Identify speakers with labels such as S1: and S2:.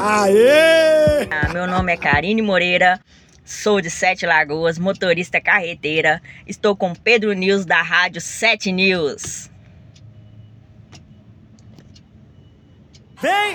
S1: Aê!
S2: Meu nome é Karine Moreira, sou de Sete Lagoas, motorista carreteira. Estou com Pedro News da Rádio 7 News.
S1: Vem!